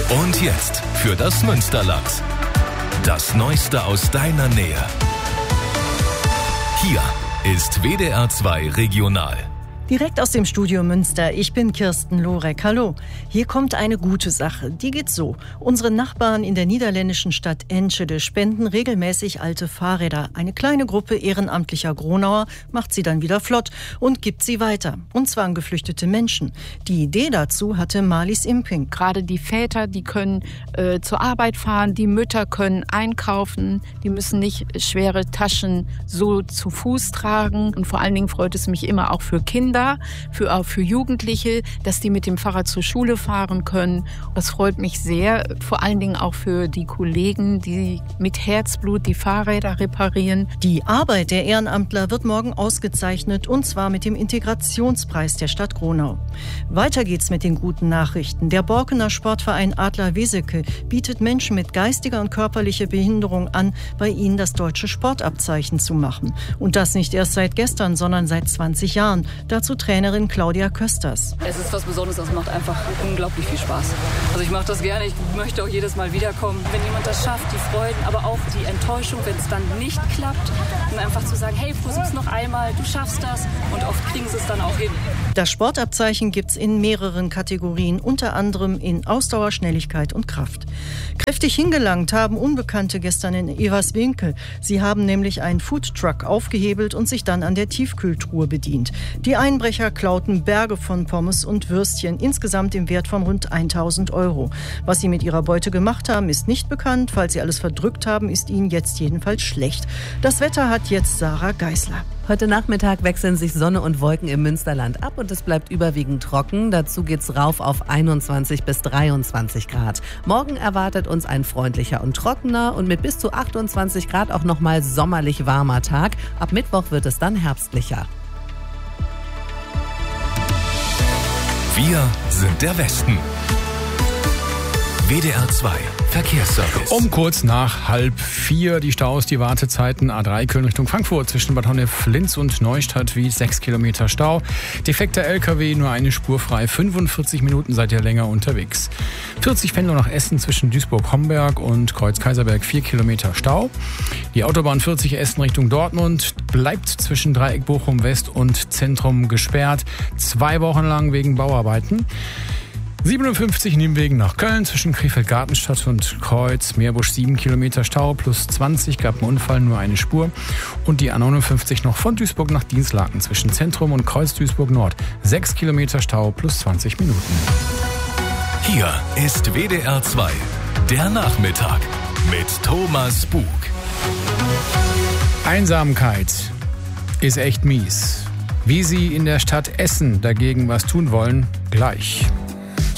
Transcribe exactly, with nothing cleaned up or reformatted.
Und jetzt für das Münsterland. Das Neueste aus deiner Nähe. Hier ist W D R zwei Regional. Direkt aus dem Studio Münster, ich bin Kirsten Lorek. Hallo, hier kommt eine gute Sache. Die geht so. Unsere Nachbarn in der niederländischen Stadt Enschede spenden regelmäßig alte Fahrräder. Eine kleine Gruppe ehrenamtlicher Gronauer macht sie dann wieder flott und gibt sie weiter. Und zwar an geflüchtete Menschen. Die Idee dazu hatte Marlies Imping. Gerade die Väter, die können äh, zur Arbeit fahren, die Mütter können einkaufen, die müssen nicht schwere Taschen so zu Fuß tragen. Und vor allen Dingen freut es mich immer auch für Kinder, Für, auch für Jugendliche, dass die mit dem Fahrrad zur Schule fahren können. Das freut mich sehr, vor allen Dingen auch für die Kollegen, die mit Herzblut die Fahrräder reparieren. Die Arbeit der Ehrenamtler wird morgen ausgezeichnet, und zwar mit dem Integrationspreis der Stadt Gronau. Weiter geht's mit den guten Nachrichten. Der Borkener Sportverein Adler Weseke bietet Menschen mit geistiger und körperlicher Behinderung an, bei ihnen das deutsche Sportabzeichen zu machen. Und das nicht erst seit gestern, sondern seit zwanzig Jahren. Dazu Trainerin Claudia Kösters. Es ist was Besonderes, es macht einfach unglaublich viel Spaß. Also ich mache das gerne, ich möchte auch jedes Mal wiederkommen. Wenn jemand das schafft, die Freuden, aber auch die Enttäuschung, wenn es dann nicht klappt, um einfach zu sagen, hey, versuch's noch einmal, du schaffst das, und oft kriegen sie es dann auch hin. Das Sportabzeichen gibt's in mehreren Kategorien, unter anderem in Ausdauer, Schnelligkeit und Kraft. Kräftig hingelangt haben Unbekannte gestern in Everswinkel. Sie haben nämlich einen Foodtruck aufgehebelt und sich dann an der Tiefkühltruhe bedient. Die Einbrecher klauten Berge von Pommes und Würstchen, insgesamt im Wert von rund tausend Euro. Was sie mit ihrer Beute gemacht haben, ist nicht bekannt. Falls sie alles verdrückt haben, ist ihnen jetzt jedenfalls schlecht. Das Wetter hat jetzt Sarah Geisler. Heute Nachmittag wechseln sich Sonne und Wolken im Münsterland ab und es bleibt überwiegend trocken. Dazu geht's rauf auf einundzwanzig bis dreiundzwanzig Grad. Morgen erwartet uns ein freundlicher und trockener und mit bis zu achtundzwanzig Grad auch nochmal sommerlich warmer Tag. Ab Mittwoch wird es dann herbstlicher. Wir sind der Westen. W D R zwei Verkehrsservice. Um kurz nach halb vier die Staus, die Wartezeiten A drei Köln Richtung Frankfurt zwischen Bad Honnef, Linz und Neustadt wie sechs Kilometer Stau. Defekter L K W, nur eine Spur frei, fünfundvierzig Minuten seid ihr länger unterwegs. vierzig Pendler nach Essen zwischen Duisburg-Homberg und Kreuz-Kaiserberg, vier Kilometer Stau. Die Autobahn vierzig Essen Richtung Dortmund bleibt zwischen Dreieck Bochum West und Zentrum gesperrt, zwei Wochen lang wegen Bauarbeiten. siebenundfünfzig Nienwegen nach Köln zwischen Krefeld-Gartenstadt und Kreuz, Meerbusch sieben Kilometer Stau, plus zwanzig, gab einen Unfall, nur eine Spur. Und die A neunundfünfzig noch von Duisburg nach Dinslaken zwischen Zentrum und Kreuz Duisburg Nord, sechs Kilometer Stau, plus zwanzig Minuten. Hier ist W D R zwei, der Nachmittag mit Thomas Bug. Einsamkeit ist echt mies. Wie Sie in der Stadt Essen dagegen was tun wollen, gleich.